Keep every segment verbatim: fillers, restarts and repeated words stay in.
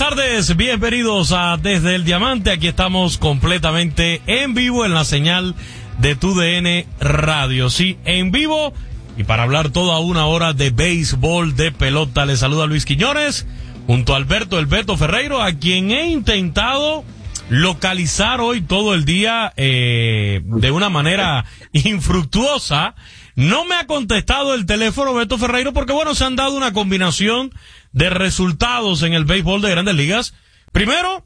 tardes, bienvenidos a Desde el Diamante. Aquí estamos completamente en vivo en la señal de Tu D N Radio. Sí, en vivo y para hablar toda una hora de béisbol, de pelota. Les saluda Luis Quiñones junto a Alberto El Beto Ferreiro, a quien he intentado localizar hoy todo el día eh, de una manera infructuosa. No me ha contestado el teléfono Beto Ferreiro porque, bueno, se han dado una combinación de resultados en el béisbol de Grandes Ligas. Primero,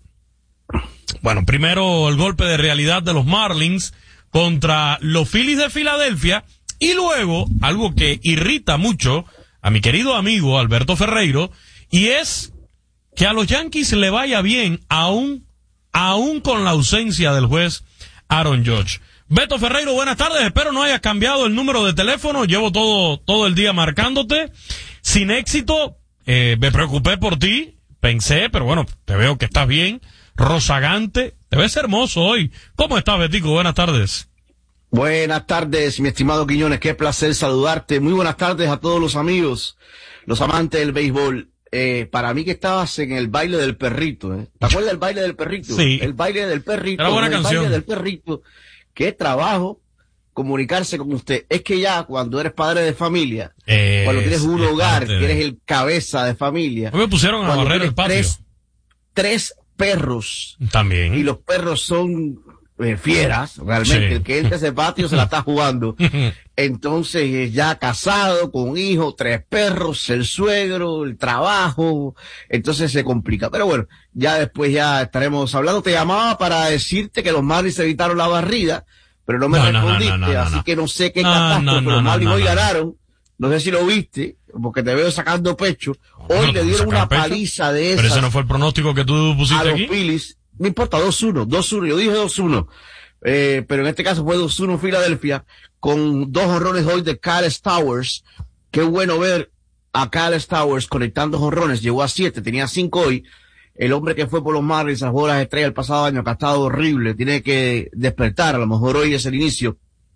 bueno, primero el golpe de realidad de los Marlins contra los Phillies de Filadelfia, y luego algo que irrita mucho a mi querido amigo Alberto Ferreiro, y es que a los Yankees le vaya bien aún, aún con la ausencia del juez Aaron Judge. Beto Ferreiro, buenas tardes, espero no hayas cambiado el número de teléfono, llevo todo, todo el día marcándote, sin éxito. Eh, me preocupé por ti, pensé, pero bueno, te veo que estás bien, rozagante, te ves hermoso hoy. ¿Cómo estás, Betico? Buenas tardes. Buenas tardes, mi estimado Quiñones, qué placer saludarte. Muy buenas tardes a todos los amigos, los amantes del béisbol. Eh, para mí que estabas en el baile del perrito, ¿eh? ¿Te acuerdas del baile del perrito? Sí. El baile del perrito. Era buena el canción. baile del perrito. Qué trabajo comunicarse con usted. Es que ya cuando eres padre de familia, eh, cuando tienes un hogar, que eres el cabeza de familia. Me pusieron a barrer el patio. Tres, tres perros. También. Y los perros son eh, fieras, realmente. Sí. El que entra a ese patio se la está jugando. Entonces, ya casado, con un hijo, tres perros, el suegro, el trabajo. Entonces se complica. Pero bueno, ya después ya estaremos hablando. Te llamaba para decirte que los Marlins evitaron la barrida, pero no me no, respondiste, no, no, no, no, así no. que no sé qué no, catástrofe, no, no, los Marlins no, no, hoy no. ganaron, no sé si lo viste, porque te veo sacando pecho, hoy no, le dieron una pecho, paliza de esas. Pero ese no fue el pronóstico que tú pusiste a aquí. los Phillies, no importa, dos uno, dos uno, yo dije dos uno, eh, pero en este caso fue dos uno Filadelfia, con dos jonrones hoy de Kyle Stowers. Qué bueno ver a Kyle Stowers conectando jonrones, llegó a siete, tenía cinco hoy. El hombre que fue por los Marlins a jugar las estrellas el pasado año, que ha estado horrible, tiene que despertar, a lo mejor hoy es el inicio.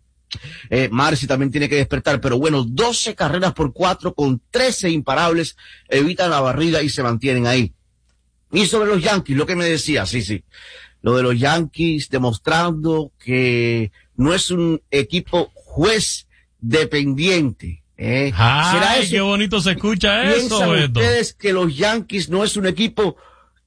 Eh, Marcy también tiene que despertar, pero bueno, doce carreras por cuatro con trece imparables, evitan la barrida y se mantienen ahí. Y sobre los Yankees, lo que me decía, sí, sí, lo de los Yankees demostrando que no es un equipo juez dependiente. Eh. Ay, ¿será eso? Qué bonito se escucha eso, ¿Piensan Beto? Ustedes que los Yankees no es un equipo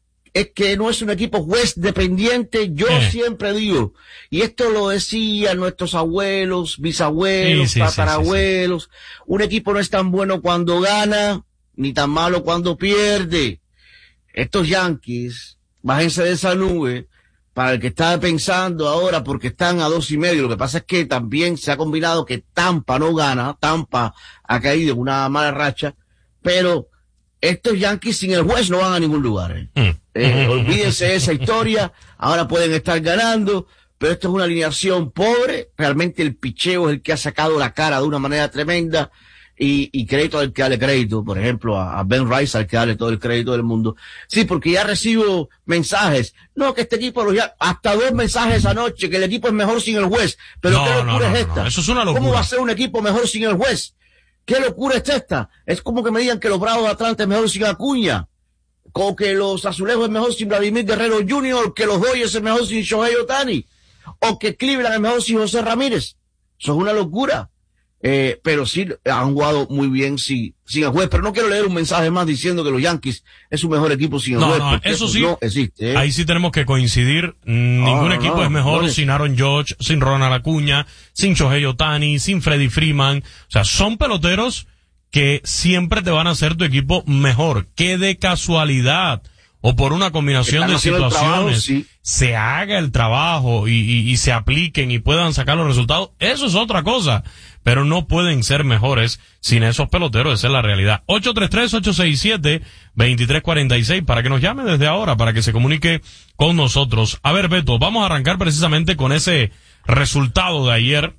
es que no es un equipo juez dependiente? Yo eh. siempre digo, y esto lo decían nuestros abuelos, bisabuelos, sí, sí, tatarabuelos, sí, sí, sí. Un equipo no es tan bueno cuando gana, ni tan malo cuando pierde. Estos Yankees, bájense de esa nube, para el que está pensando ahora, porque están a dos y medio. Lo que pasa es que también se ha combinado que Tampa no gana, Tampa ha caído en una mala racha, pero estos Yankees sin el juez no van a ningún lugar. ¿eh? Mm. Eh, olvídense de esa historia, ahora pueden estar ganando, pero esto es una alineación pobre, realmente el picheo es el que ha sacado la cara de una manera tremenda, y, y crédito al que darle crédito, por ejemplo, a, a Ben Rice, al que darle todo el crédito del mundo. Sí, porque ya recibo mensajes, no, que este equipo, los ya, hasta dos mensajes anoche, que el equipo es mejor sin el juez, pero no, ¿qué locura no, no, es esta? No, eso es una locura. ¿Cómo va a ser un equipo mejor sin el juez? ¿Qué locura es esta? Es como que me digan que los Bravos de Atlanta es mejor sin Acuña, o que los Azulejos es mejor sin Vladimir Guerrero junior, que los Dodgers es mejor sin Shohei Ohtani, o que Cleveland es mejor sin José Ramírez. Eso es una locura. Eh, pero sí han jugado muy bien sin, sin el juez, pero no quiero leer un mensaje más diciendo que los Yankees es su mejor equipo sin el no, juez. No, eso, eso sí, no existe. ¿eh? Ahí sí tenemos que coincidir. Ningún no, equipo no, es mejor no, sin Aaron Judge, sin Ronald Acuña, sin Shohei Ohtani, sin Freddie Freeman. O sea, son peloteros que siempre te van a hacer tu equipo mejor. Que de casualidad o por una combinación de situaciones trabajo, sí. se haga el trabajo y, y, y se apliquen y puedan sacar los resultados, eso es otra cosa, pero no pueden ser mejores sin esos peloteros, esa es la realidad. ocho tres tres, ocho seis siete, dos tres cuatro seis para que nos llame desde ahora, para que se comunique con nosotros. A ver, Beto, vamos a arrancar precisamente con ese resultado de ayer,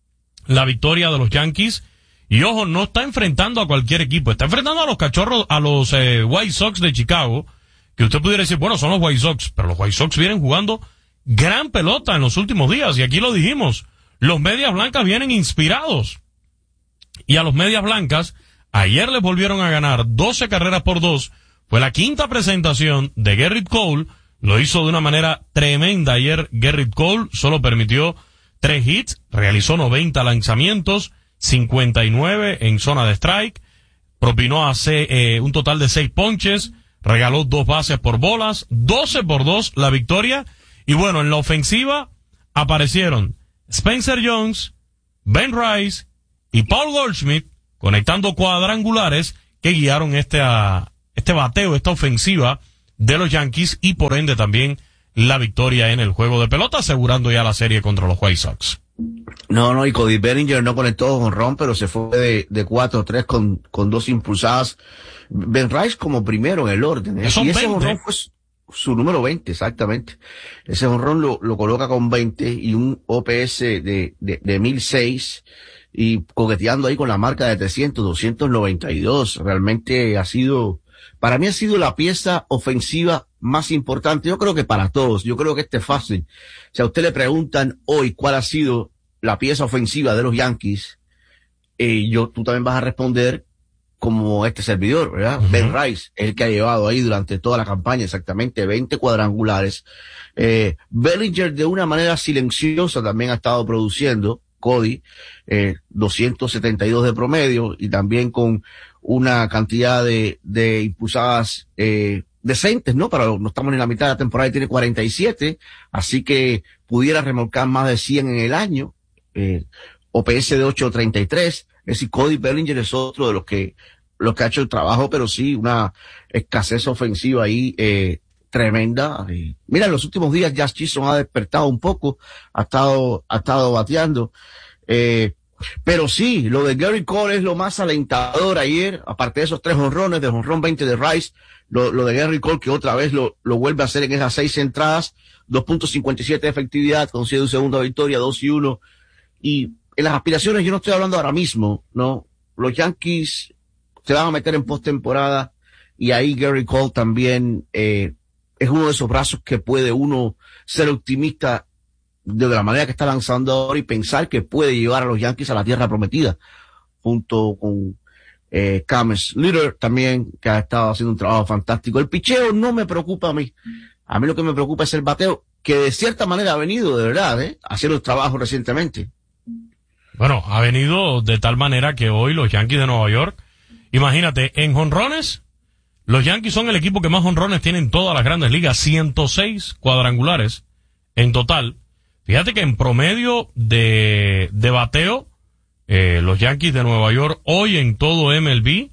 la victoria de los Yankees. Y ojo, no está enfrentando a cualquier equipo, está enfrentando a los cachorros, a los eh, White Sox de Chicago, que usted pudiera decir, bueno, son los White Sox, pero los White Sox vienen jugando gran pelota en los últimos días, y aquí lo dijimos, los Medias Blancas vienen inspirados. Y a los Medias Blancas, ayer les volvieron a ganar doce carreras por dos, Fue la quinta presentación de Gerrit Cole. Lo hizo de una manera tremenda ayer. Gerrit Cole solo permitió tres hits, realizó noventa lanzamientos, cincuenta y nueve en zona de strike, propinó a C, eh, un total de seis ponches, regaló dos bases por bolas, doce por dos la victoria. Y bueno, en la ofensiva aparecieron Spencer Jones, Ben Rice y Paul Goldschmidt conectando cuadrangulares que guiaron este, a, este bateo, esta ofensiva de los Yankees y por ende también la victoria en el juego de pelota, asegurando ya la serie contra los White Sox. No, no, y Cody Bellinger no conectó jonrón, pero se fue de, de cuatro a tres con, con dos impulsadas. Ben Rice como primero en el orden, ¿eh? Y ese jonrón fue su, su número veinte, exactamente. Ese jonrón lo, lo coloca con veinte y un O P S de, de, de mil seis y coqueteando ahí con la marca de trescientos, doscientos noventa y dos. Realmente ha sido, para mí ha sido la pieza ofensiva más importante. Yo creo que para todos, yo creo que este es fácil. Si a usted le preguntan hoy cuál ha sido la pieza ofensiva de los Yankees, eh, yo, tú también vas a responder como este servidor, ¿verdad? Uh-huh. Ben Rice, el que ha llevado ahí durante toda la campaña exactamente veinte cuadrangulares. Eh, Bellinger de una manera silenciosa también ha estado produciendo. Cody, eh, doscientos setenta y dos de promedio y también con una cantidad de, de impulsadas, eh, decentes, ¿no? Pero no estamos en la mitad de la temporada y tiene cuarenta y siete, así que pudiera remolcar más de cien en el año, eh, O P S de ocho treinta y tres, es decir, Cody Bellinger es otro de los que, los que ha hecho el trabajo, pero sí, una escasez ofensiva ahí, eh, tremenda. Y mira, en los últimos días Jazz Chisholm ha despertado un poco, ha estado, ha estado bateando, eh, pero sí, lo de Gerrit Cole es lo más alentador ayer, aparte de esos tres jonrones, de jonrón veinte de Rice, lo, lo de Gerrit Cole que otra vez lo, lo vuelve a hacer en esas seis entradas, dos punto cincuenta y siete de efectividad, consigue un segunda victoria, dos y uno, y en las aspiraciones yo no estoy hablando ahora mismo, ¿no? Los Yankees se van a meter en postemporada y ahí Gerrit Cole también, eh, es uno de esos brazos que puede uno ser optimista de la manera que está lanzando ahora y pensar que puede llevar a los Yankees a la tierra prometida, junto con eh, Cam Slater también, que ha estado haciendo un trabajo fantástico. El picheo no me preocupa a mí. A mí lo que me preocupa es el bateo, que de cierta manera ha venido, de verdad, ¿eh? haciendo el trabajo recientemente. Bueno, ha venido de tal manera que hoy los Yankees de Nueva York, imagínate, en jonrones, los Yankees son el equipo que más jonrones tienen en todas las grandes ligas, ciento seis cuadrangulares en total. Fíjate que en promedio de, de bateo, eh, los Yankees de Nueva York hoy en todo M L B,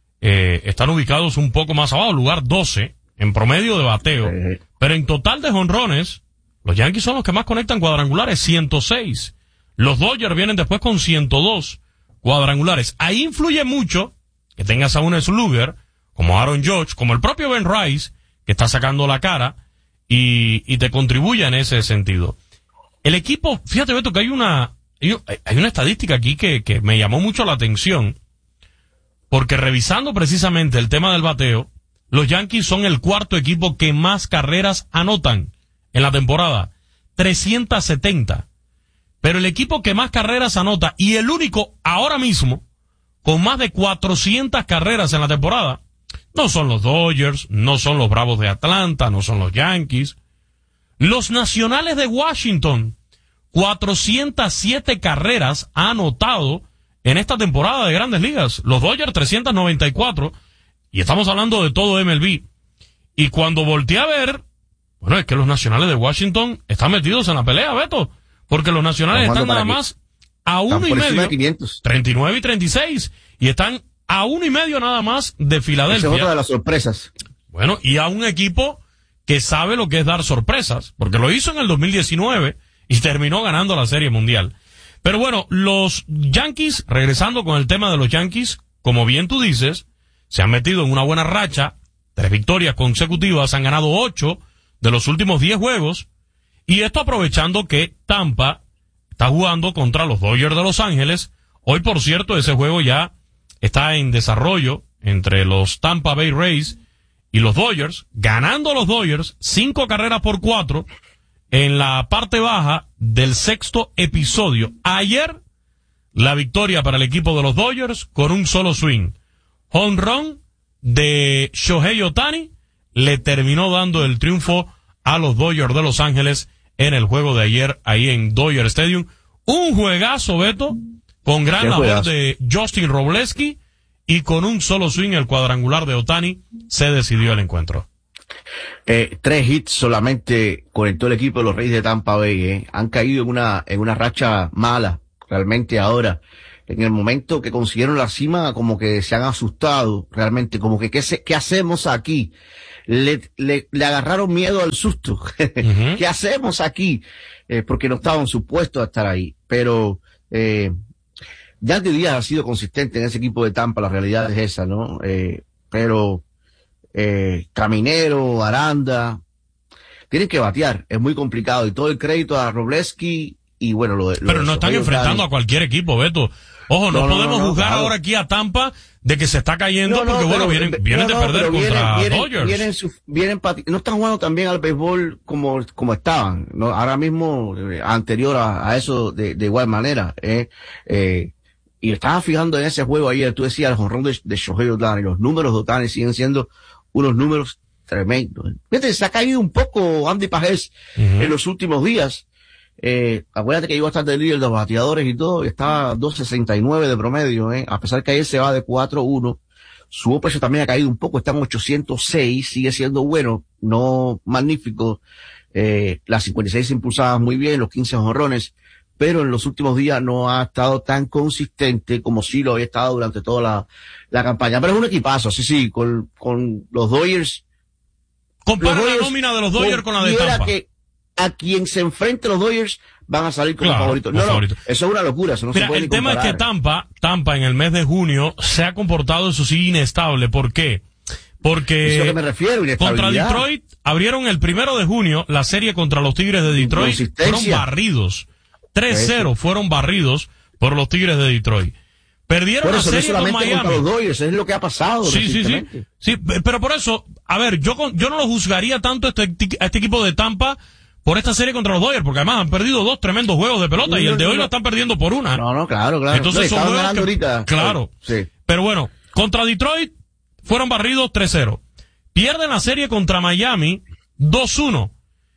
eh, están ubicados un poco más abajo, lugar doce, en promedio de bateo. Sí. Pero en total de jonrones, los Yankees son los que más conectan cuadrangulares, ciento seis. Los Dodgers vienen después con ciento dos cuadrangulares. Ahí influye mucho que tengas a un slugger como Aaron Judge, como el propio Ben Rice, que está sacando la cara y, y te contribuye en ese sentido. El equipo, fíjate Beto que hay una, hay una estadística aquí que, que me llamó mucho la atención, porque revisando precisamente el tema del bateo, los Yankees son el cuarto equipo que más carreras anotan en la temporada, trescientas setenta. Pero el equipo que más carreras anota y el único ahora mismo con más de cuatrocientas carreras en la temporada, no son los Dodgers, no son los Bravos de Atlanta, no son los Yankees. Los Nacionales de Washington, cuatrocientas siete carreras ha anotado en esta temporada de Grandes Ligas. Los Dodgers trescientas noventa y cuatro, y estamos hablando de todo M L B. Y cuando volteé a ver, bueno, es que los Nacionales de Washington están metidos en la pelea, Beto, porque los Nacionales están nada más a uno y medio, treinta y nueve y treinta y seis, y están a uno y medio nada más de Filadelfia. Esa es otra de las sorpresas. Bueno, y a un equipo que sabe lo que es dar sorpresas, porque lo hizo en el dos mil diecinueve y terminó ganando la Serie Mundial. Pero bueno, los Yankees, regresando con el tema de los Yankees, como bien tú dices, se han metido en una buena racha, tres victorias consecutivas, han ganado ocho de los últimos diez juegos, y esto aprovechando que Tampa está jugando contra los Dodgers de Los Ángeles. Hoy, por cierto, ese juego ya está en desarrollo entre los Tampa Bay Rays y los Dodgers, ganando los Dodgers cinco carreras por cuatro en la parte baja del sexto episodio. Ayer, la victoria para el equipo de los Dodgers con un solo swing. Home run de Shohei Ohtani le terminó dando el triunfo a los Dodgers de Los Ángeles en el juego de ayer ahí en Dodger Stadium. Un juegazo, Beto, con gran labor de Justin Robleski, y con un solo swing, el cuadrangular de Ohtani, se decidió el encuentro. Eh, tres hits solamente conectó el equipo de los Reyes de Tampa Bay, eh. Han caído en una, en una racha mala, realmente ahora. En el momento que consiguieron la cima, como que se han asustado, realmente, como que, ¿qué, se, qué hacemos aquí? Le, le, le agarraron miedo al susto. Uh-huh. ¿Qué hacemos aquí? Eh, porque no estaban supuestos a estar ahí. Pero, eh, Yandy Díaz ha sido consistente en ese equipo de Tampa, la realidad es esa, ¿no? Eh, pero, eh, Caminero, Aranda, tienen que batear, es muy complicado, y todo el crédito a Robleski, y bueno, lo de... Lo pero de no están enfrentando a cualquier equipo, Beto. Ojo, no, no podemos no, no, juzgar claro. ahora aquí a Tampa de que se está cayendo, no, no, porque bueno, vienen, vienen no, no, de perder contra vienen, Dodgers. Vienen, vienen, vienen, no están jugando también al béisbol como, como estaban, ¿no? Ahora mismo, eh, anterior a, a eso, de, de igual manera, eh, eh, y estaba fijando en ese juego ayer, tú decías el jonrón de, de Shohei Ohtani, los números de Ohtani siguen siendo unos números tremendos. Fíjate, se ha caído un poco Andy Pajés uh-huh. en los últimos días. Eh, acuérdate que llegó a estar de líder de los bateadores y todo, y estaba dos sesenta y nueve de promedio, eh, a pesar que ayer se va de cuatro uno, su O P S también ha caído un poco, está en ochocientos seis, sigue siendo bueno, no magnífico, eh, las cincuenta y seis impulsadas muy bien, los quince jonrones, pero en los últimos días no ha estado tan consistente como sí lo había estado durante toda la, la campaña, pero es un equipazo, sí, sí, con, con los Dodgers. Compara la nómina de los Dodgers con la de Tampa. Que a quien se enfrente los Dodgers van a salir como claro, favoritos. No, no, favorito. Eso es una locura, eso no Mira, se puede el ni tema comparar. es que Tampa, Tampa en el mes de junio se ha comportado, eso sí, inestable. ¿Por qué? Porque es a lo que me refiero, contra Detroit abrieron el primero de junio la serie contra los Tigres de Detroit, fueron barridos. tres cero fueron barridos por los Tigres de Detroit. Perdieron la serie con Miami. Contra los Dodgers, es lo que ha pasado. Sí, sí, sí. Sí, pero por eso, a ver, yo yo no lo juzgaría tanto a este, a este equipo de Tampa por esta serie contra los Dodgers, porque además han perdido dos tremendos juegos de pelota, no, y el de hoy no, lo están perdiendo por una. No, no, claro, claro. Entonces no, son juegos que, ahorita. Claro. Sí. Pero bueno, contra Detroit fueron barridos tres cero. Pierden la serie contra Miami dos uno.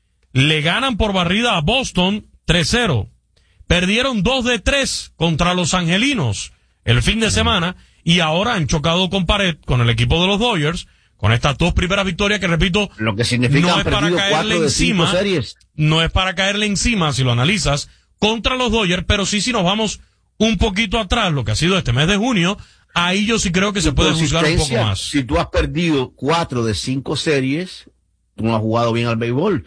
Le ganan por barrida a Boston tres cero. Perdieron dos de tres contra los Angelinos el fin de semana, y ahora han chocado con pared con el equipo de los Dodgers, con estas dos primeras victorias que, repito, lo que significa no es para caerle encima, no es para caerle encima si lo analizas contra los Dodgers, pero sí si nos vamos un poquito atrás, lo que ha sido este mes de junio, ahí yo sí creo que se puede juzgar un poco más. Si tú has perdido cuatro de cinco series, tú no has jugado bien al béisbol.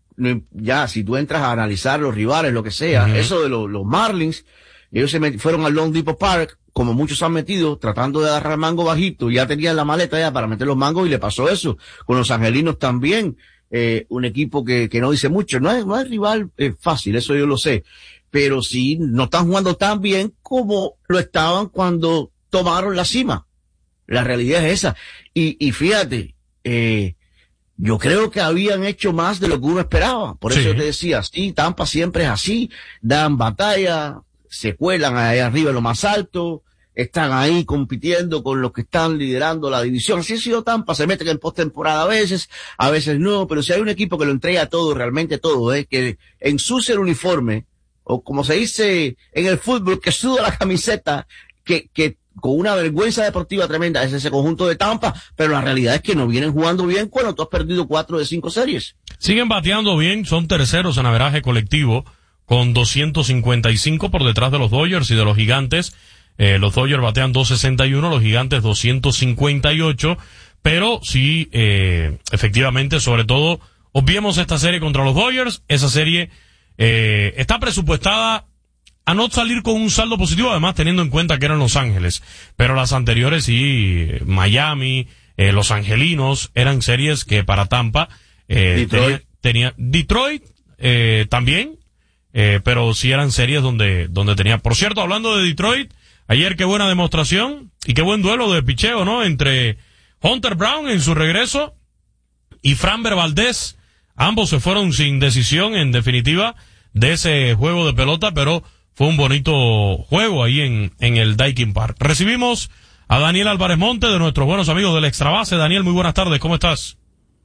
Ya, si tú entras a analizar los rivales, lo que sea, uh-huh. eso de los, los Marlins, ellos se met, fueron al Lone Depot Park, como muchos han metido, tratando de agarrar mango bajito, ya tenían la maleta ya para meter los mangos, y le pasó eso. Con los Angelinos también, eh, un equipo que, que no dice mucho, no es, no es rival eh, fácil, eso yo lo sé, pero sí, no están jugando tan bien como lo estaban cuando tomaron la cima. La realidad es esa. Y, y fíjate, eh, yo creo que habían hecho más de lo que uno esperaba. Por eso sí. Yo te decía, sí, Tampa siempre es así, dan batalla, se cuelan ahí arriba en lo más alto, están ahí compitiendo con los que están liderando la división. Así ha sido Tampa, se meten en postemporada a veces, a veces no, pero si hay un equipo que lo entrega todo, realmente todo, eh, que ensucia el uniforme, o como se dice en el fútbol, que suda la camiseta, que, que con una vergüenza deportiva tremenda, es ese conjunto de Tampa, pero la realidad es que no vienen jugando bien cuando tú has perdido cuatro de cinco series. Siguen bateando bien, son terceros en averaje colectivo, con doscientos cincuenta y cinco por detrás de los Dodgers y de los Gigantes. Eh, los Dodgers batean doscientos sesenta y uno, los Gigantes doscientos cincuenta y ocho, pero sí, eh, efectivamente, sobre todo, obviemos esta serie contra los Dodgers. Esa serie eh, está presupuestada a no salir con un saldo positivo, además teniendo en cuenta que eran Los Ángeles, pero las anteriores sí, Miami, eh, Los Angelinos, eran series que para Tampa eh, Detroit. tenía, tenía Detroit eh, también, eh, pero sí eran series donde donde tenía. Por cierto, hablando de Detroit, ayer qué buena demostración y qué buen duelo de picheo, ¿no? Entre Hunter Brown en su regreso y Framber Valdez, ambos se fueron sin decisión en definitiva de ese juego de pelota, pero fue un bonito juego ahí en, en el Daikin Park. Recibimos a Daniel Álvarez Monte, de nuestros buenos amigos del Extra Base. Daniel, muy buenas tardes, ¿cómo estás?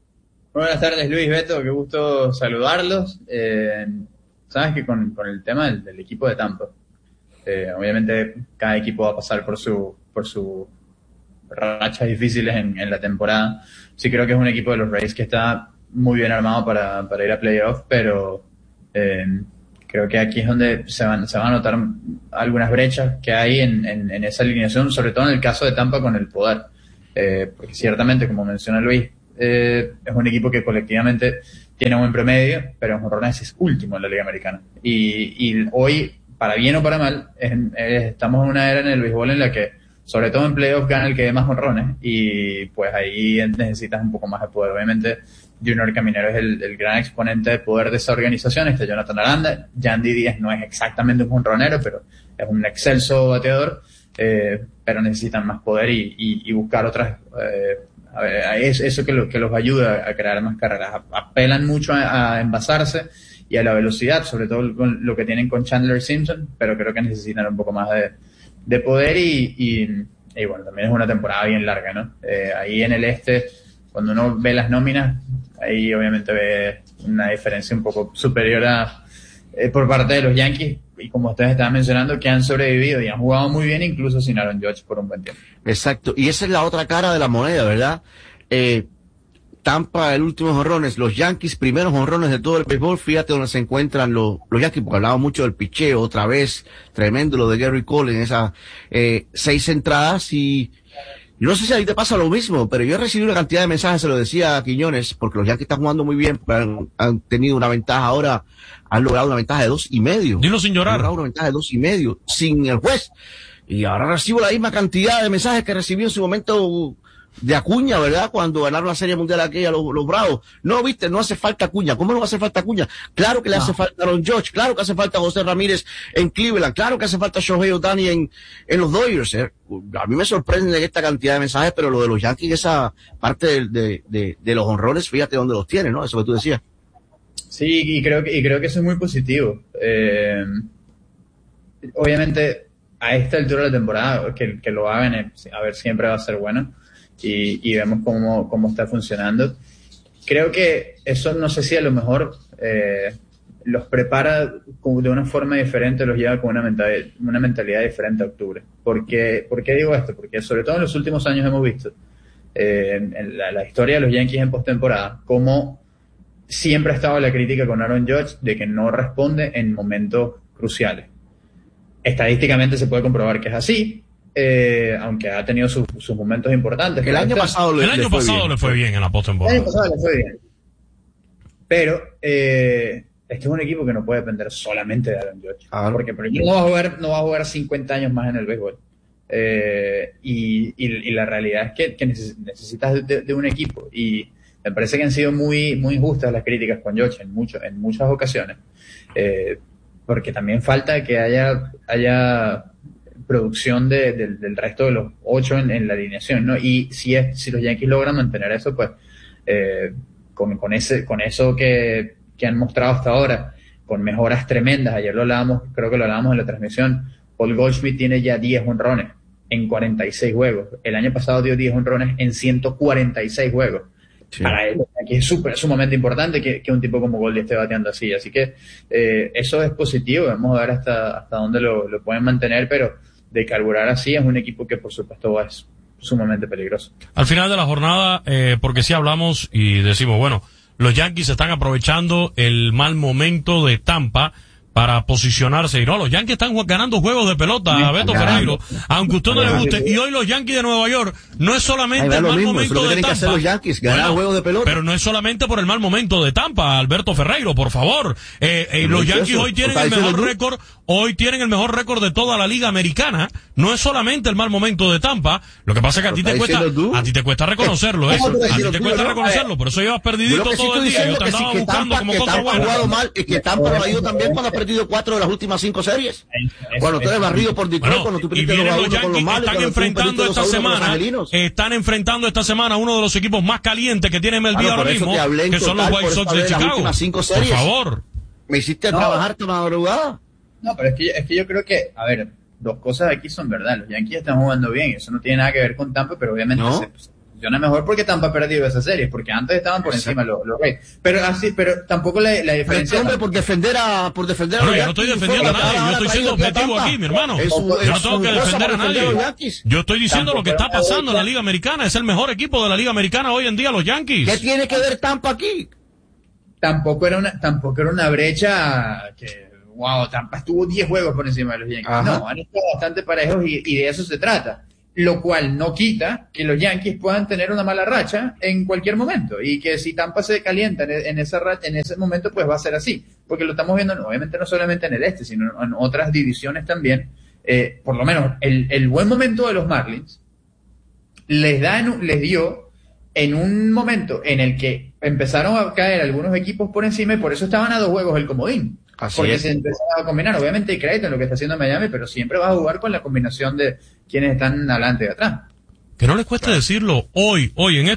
Buenas tardes, Luis, Beto, qué gusto saludarlos. Eh, sabes que con, con el tema del, del equipo de Tampa, eh, obviamente cada equipo va a pasar por su por su rachas difíciles en, en la temporada. Sí creo que es un equipo de los Rays que está muy bien armado para, para ir a playoff, pero eh, creo que aquí es donde se van, se van a notar algunas brechas que hay en, en, en esa alineación, sobre todo en el caso de Tampa con el poder. Eh, porque ciertamente, como menciona Luis, eh, es un equipo que colectivamente tiene un buen promedio, pero en jonrones es último en la Liga Americana. Y, y hoy, para bien o para mal, es, es, estamos en una era en el béisbol en la que sobre todo en playoff gana el que dé más jonrones, y pues ahí necesitas un poco más de poder. Obviamente Junior Caminero es el, el gran exponente de poder de esa organización. Está Jonathan Aranda, Yandy Díaz no es exactamente un jonronero, pero es un excelso bateador, eh, pero necesitan más poder y, y, y buscar otras, eh, a ver, es eso que, lo, que los ayuda a crear más carreras. Apelan mucho a, a envasarse y a la velocidad, sobre todo con lo que tienen con Chandler Simpson, pero creo que necesitan un poco más de de poder y, y, y bueno, también es una temporada bien larga, ¿no? Eh, ahí en el este, cuando uno ve las nóminas, ahí obviamente ve una diferencia un poco superior a, eh, por parte de los Yankees, y como ustedes estaban mencionando, que han sobrevivido y han jugado muy bien, incluso sin Aaron Judge por un buen tiempo. Exacto, y esa es la otra cara de la moneda, ¿verdad? Eh, Tampa, el último jonrones, los Yankees, primeros jonrones de todo el béisbol. Fíjate donde se encuentran los, los Yankees, porque hablaba mucho del picheo, otra vez, tremendo lo de Gary Cole en esas eh, seis entradas. Y yo no sé si a ti te pasa lo mismo, pero yo he recibido una cantidad de mensajes, se lo decía a Quiñones, porque los Yankees están jugando muy bien, han, han tenido una ventaja ahora, han logrado una ventaja de dos y medio. Dilo sin llorar. Han logrado una ventaja de dos y medio, sin el juez. Y ahora recibo la misma cantidad de mensajes que recibí en su momento de Acuña, ¿verdad? Cuando ganaron la Serie Mundial aquella los, los Bravos. No, viste, no hace falta Acuña. ¿Cómo no va a hacer falta Acuña? Claro que le no. hace falta Aaron Judge, claro que hace falta José Ramírez en Cleveland, claro que hace falta Shohei Ohtani en, en los Dodgers. ¿eh? A mí me sorprende esta cantidad de mensajes, pero lo de los Yankees, esa parte de, de, de, de los honrones, fíjate dónde los tiene, ¿no? Eso que tú decías. Sí, y creo que, y creo que eso es muy positivo. Eh, obviamente, a esta altura de la temporada, que, que lo hagan, a ver, siempre va a ser bueno. Y, y vemos cómo, cómo está funcionando. Creo que eso, no sé si a lo mejor eh, los prepara de una forma diferente, los lleva con una mentalidad, una mentalidad diferente a octubre. ¿Por qué, ¿Por qué digo esto? Porque sobre todo en los últimos años hemos visto eh, en, en la, la historia de los Yankees en postemporada cómo siempre ha estado la crítica con Aaron Judge de que no responde en momentos cruciales. Estadísticamente se puede comprobar que es así. Eh, aunque ha tenido sus, sus momentos importantes. El año este, pasado, le, el año le fue pasado bien. le fue bien en la postemporada. El año pasado le fue bien. Pero eh, este es un equipo que no puede depender solamente de Aaron Judge. Ah, porque primero no va a jugar, no va a jugar cincuenta años más en el béisbol. Eh, y, y, y la realidad es que, que necesitas de, de un equipo. Y me parece que han sido muy, muy injustas las críticas con Judge en, mucho, en muchas ocasiones. Eh, porque también falta que haya, haya producción de, de, del resto de los ocho en, en la alineación, ¿no? Y si es, si los Yankees logran mantener eso, pues eh, con, con ese, con eso que, que han mostrado hasta ahora, con mejoras tremendas. Ayer lo hablábamos, creo que lo hablábamos en la transmisión. Paul Goldschmidt tiene ya diez honrones en cuarenta y seis juegos. El año pasado dio diez honrones en ciento cuarenta y seis juegos. Sí. Para él, aquí es súper, sumamente importante que, que un tipo como Goldie esté bateando así. Así que eh, eso es positivo. Vamos a ver hasta, hasta dónde lo, lo pueden mantener, pero de carburar así es un equipo que por supuesto es sumamente peligroso. Al final de la jornada, eh, porque si hablamos y decimos, bueno, los Yankees están aprovechando el mal momento de Tampa para posicionarse. Y no, los Yankees están ganando juegos de pelota, a Beto Ferreiro, aunque a usted no le guste. Y hoy los Yankees de Nueva York no es solamente el mal mismo, momento de Tampa. Los Yankees, ganar bueno, juegos de pelota. Pero no es solamente por el mal momento de Tampa, Alberto Ferreiro, por favor. Eh, eh, los Yankees hoy tienen el mejor récord, hoy tienen el mejor récord de toda la Liga Americana. No es solamente el mal momento de Tampa. Lo que pasa es que a ti te cuesta, a ti te cuesta reconocerlo, eso. A ti te cuesta reconocerlo, por eso llevas perdidito todo el día. Yo te andaba buscando como cosa buena. Jugado mal y que Tampa lo ha ido también cuando ha perdido cuatro de las últimas cinco series. Es, cuando tú eres barrido por Detroit, bueno, cuando tú perdiste los Yankees con los Males, están enfrentando esta semana, están enfrentando esta semana uno de los equipos más calientes que tiene M L B ahora mismo, que son los White Sox de Chicago. Por favor. Me hiciste no, trabajar tu madrugada. No, pero es que, es que yo creo que, a ver, dos cosas aquí son verdad. Los Yankees están jugando bien, eso no tiene nada que ver con Tampa, pero obviamente ¿No? se, se funciona mejor porque Tampa ha perdido esa serie, porque antes estaban por encima los, los Rays. Pero así, pero tampoco la, la diferencia. Pero, hombre, por defender a, por defender a Pero los yo no estoy Yankees, defendiendo a informa, nadie, yo estoy siendo objetivo aquí, mi hermano. Es su- Yo no es tengo su que cosa defender a para defender a los nadie. Yankees. Yo estoy diciendo lo que está Tampoco era pasando en la una Liga Americana. Es el mejor equipo de la Liga Americana hoy en día, los Yankees. ¿Qué tiene que ver Tampa aquí? Tampoco era una, tampoco era una brecha que, wow, Tampa estuvo diez juegos por encima de los Yankees. Ajá. No, han estado bastante parejos y, y de eso se trata. Lo cual no quita que los Yankees puedan tener una mala racha en cualquier momento y que si Tampa se calienta en, en esa racha, en ese momento, pues va a ser así. Porque lo estamos viendo, obviamente no solamente en el este, sino en otras divisiones también. Eh, por lo menos el, el buen momento de los Marlins les, da en, les dio en un momento en el que empezaron a caer algunos equipos por encima y por eso estaban a dos juegos el comodín. Así porque es. se empezaba a combinar, obviamente hay crédito en lo que está haciendo Miami, pero siempre vas a jugar con la combinación de quienes están adelante y atrás. Que no les cueste decirlo hoy, hoy, en este